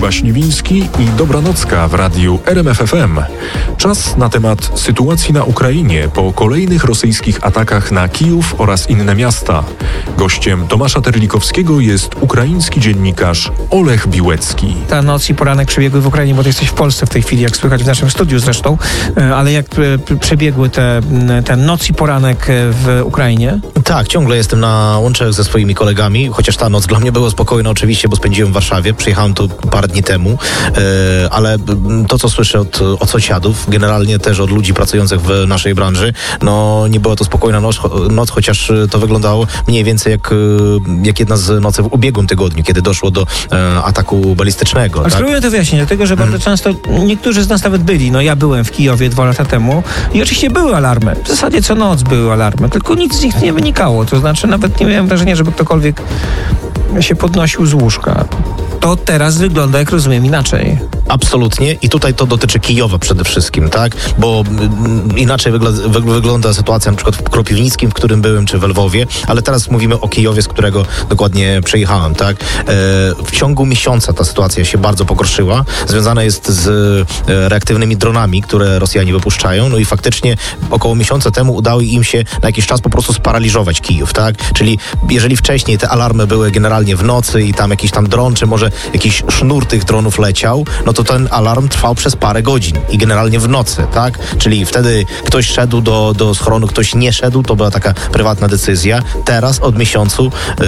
Kuba Śliwiński i Dobranocka w radiu RMF FM. Czas na temat sytuacji na Ukrainie po kolejnych rosyjskich atakach na Kijów oraz inne miasta. Gościem Tomasza Terlikowskiego jest ukraiński dziennikarz Olech Biłecki. Ta noc i poranek przebiegły w Ukrainie, bo ty jesteś w Polsce w tej chwili, jak słychać w naszym studiu zresztą, ale jak przebiegły te noc i poranek w Ukrainie? Tak, ciągle jestem na łączach ze swoimi kolegami, chociaż ta noc dla mnie była spokojna oczywiście, bo spędziłem w Warszawie, przyjechałem tu parę dni temu, ale to, co słyszę od sąsiadów, generalnie też od ludzi pracujących w naszej branży, no nie była to spokojna noc, chociaż to wyglądało mniej więcej jak jedna z nocy w ubiegłym tygodniu, kiedy doszło do ataku balistycznego. Ale spróbuję to wyjaśnić, dlatego że bardzo często niektórzy z nas nawet byli, no ja byłem w Kijowie 2 lata temu i oczywiście były alarmy, w zasadzie co noc były alarmy, tylko nic z nich nie wynikało, to znaczy nawet nie miałem wrażenia, żeby ktokolwiek się podnosił z łóżka. To teraz wygląda, jak rozumiem, inaczej. Absolutnie i tutaj to dotyczy Kijowa przede wszystkim, tak? Bo inaczej wygląda sytuacja na przykład w Kropiwnickim, w którym byłem, czy w Lwowie, ale teraz mówimy o Kijowie, z którego dokładnie przyjechałem, tak? W ciągu miesiąca ta sytuacja się bardzo pogorszyła. Związana jest z reaktywnymi dronami, które Rosjanie wypuszczają, no i faktycznie około miesiąca temu udało im się na jakiś czas po prostu sparaliżować Kijów, tak? Czyli jeżeli wcześniej te alarmy były generalnie w nocy i tam jakiś tam dron, czy może jakiś sznur tych dronów leciał, no to ten alarm trwał przez parę godzin i generalnie w nocy, tak? Czyli wtedy ktoś szedł do schronu, ktoś nie szedł, to była taka prywatna decyzja. Teraz od miesiącu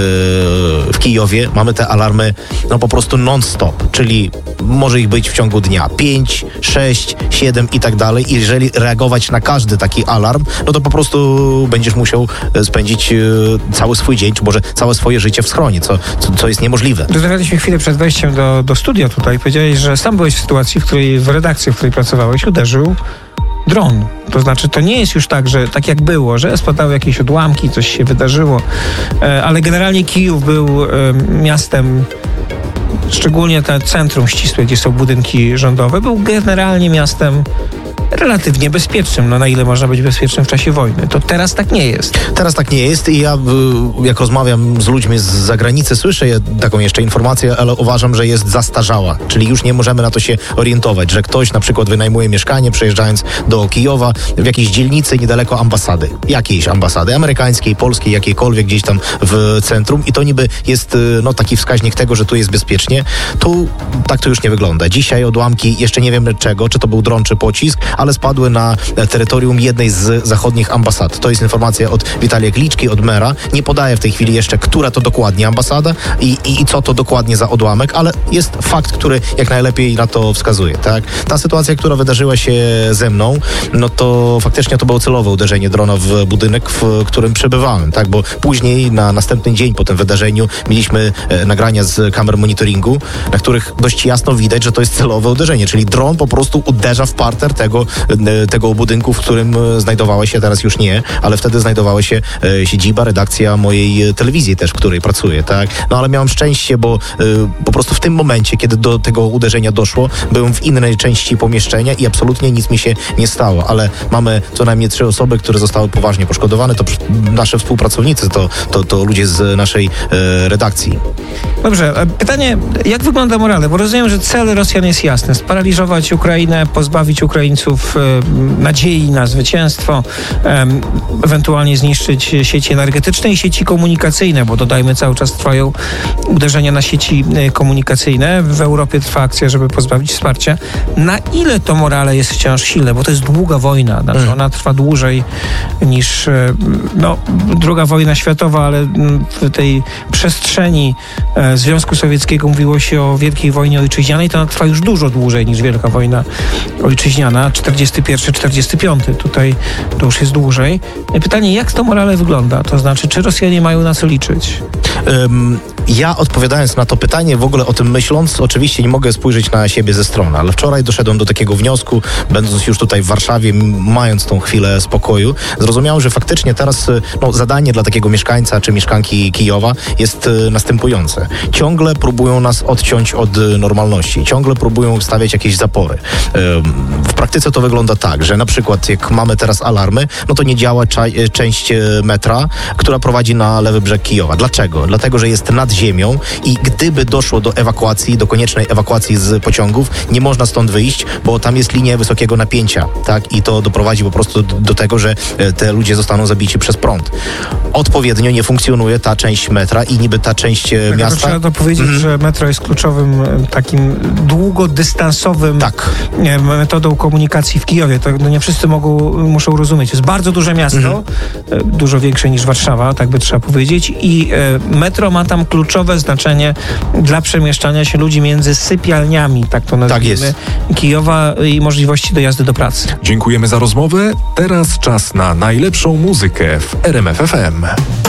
w Kijowie mamy te alarmy no po prostu non-stop, czyli może ich być w ciągu dnia 5, 6, 7 i tak dalej. I jeżeli reagować na każdy taki alarm, no to po prostu będziesz musiał spędzić cały swój dzień, czy może całe swoje życie w schronie, co jest niemożliwe. Rozmawialiśmy chwilę przed wejściem do studia tutaj. Powiedziałeś, że sam byłeś w sytuacji, w redakcji, w której pracowałeś, uderzył dron. To znaczy, to nie jest już tak, że tak jak było, że spadały jakieś odłamki, coś się wydarzyło, ale generalnie Kijów był miastem, szczególnie to centrum ścisłe, gdzie są budynki rządowe, był generalnie miastem relatywnie bezpiecznym, no na ile można być bezpiecznym w czasie wojny. To teraz tak nie jest. Teraz tak nie jest i ja jak rozmawiam z ludźmi z zagranicy, słyszę taką jeszcze informację, ale uważam, że jest zastarzała, czyli już nie możemy na to się orientować, że ktoś na przykład wynajmuje mieszkanie, przejeżdżając do Kijowa w jakiejś dzielnicy niedaleko ambasady, jakiejś ambasady amerykańskiej, polskiej, jakiejkolwiek gdzieś tam w centrum i to niby jest no taki wskaźnik tego, że tu jest bezpiecznie. Tu tak to już nie wygląda. Dzisiaj odłamki, jeszcze nie wiemy czego, czy to był dron, czy pocisk, ale spadły na terytorium jednej z zachodnich ambasad. To jest informacja od Witalija Kliczki, od mera. Nie podaję w tej chwili jeszcze, która to dokładnie ambasada i co to dokładnie za odłamek, ale jest fakt, który jak najlepiej na to wskazuje, tak? Ta sytuacja, która wydarzyła się ze mną, no to faktycznie to było celowe uderzenie drona w budynek, w którym przebywałem, tak? Bo później, na następny dzień po tym wydarzeniu mieliśmy nagrania z kamer monitoringu, na których dość jasno widać, że to jest celowe uderzenie, czyli dron po prostu uderza w parter tego budynku, w którym znajdowała się, teraz już nie, ale wtedy znajdowała się siedziba, redakcja mojej telewizji też, w której pracuję, tak? No ale miałem szczęście, bo po prostu w tym momencie, kiedy do tego uderzenia doszło, byłem w innej części pomieszczenia i absolutnie nic mi się nie stało, ale mamy co najmniej 3 osoby, które zostały poważnie poszkodowane, to nasze współpracownicy, to ludzie z naszej redakcji. Dobrze, pytanie, jak wygląda morale? Bo rozumiem, że cel Rosjan jest jasny, sparaliżować Ukrainę, pozbawić Ukraińców nadziei na zwycięstwo, ewentualnie zniszczyć sieci energetyczne i sieci komunikacyjne, bo dodajmy, cały czas trwają uderzenia na sieci komunikacyjne. W Europie trwa akcja, żeby pozbawić wsparcia. Na ile to morale jest wciąż silne? Bo to jest długa wojna, znaczy ona trwa dłużej niż II wojna światowa, ale w tej przestrzeni Związku Sowieckiego mówiło się o Wielkiej Wojnie Ojczyźnianej, to ona trwa już dużo dłużej niż Wielka Wojna Ojczyźniana, 41-45. Tutaj to już jest dłużej. Pytanie, jak to morale wygląda? To znaczy, czy Rosjanie mają na co liczyć? Ja odpowiadając na to pytanie, w ogóle o tym myśląc, oczywiście nie mogę spojrzeć na siebie ze strony, ale wczoraj doszedłem do takiego wniosku, będąc już tutaj w Warszawie, mając tą chwilę spokoju, zrozumiałem, że faktycznie teraz zadanie dla takiego mieszkańca czy mieszkanki Kijowa jest następujące. Ciągle próbują nas odciąć od normalności, ciągle próbują stawiać jakieś zapory. W praktyce to wygląda tak, że na przykład jak mamy teraz alarmy, no to nie działa część metra, która prowadzi na lewy brzeg Kijowa. Dlaczego? Dlatego, że jest nad ziemią i gdyby doszło do ewakuacji, do koniecznej ewakuacji z pociągów, nie można stąd wyjść, bo tam jest linia wysokiego napięcia, tak? I to doprowadzi po prostu do tego, że te ludzie zostaną zabici przez prąd. Odpowiednio nie funkcjonuje ta część metra i niby ta część miasta... Trzeba to powiedzieć, że metro jest kluczowym takim długodystansowym metodą komunikacji w Kijowie. To nie wszyscy muszą rozumieć. To jest bardzo duże miasto, dużo większe niż Warszawa, tak by trzeba powiedzieć, i metro ma tam kluczowe znaczenie dla przemieszczania się ludzi między sypialniami, tak to nazwijmy, Kijowa i możliwości dojazdu do pracy. Dziękujemy za rozmowę. Teraz czas na najlepszą muzykę w RMF FM.